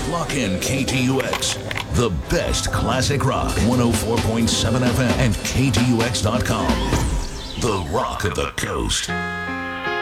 Lock in KTUX, the best classic rock, 104.7 FM and KTUX.com. The Rock of the Coast.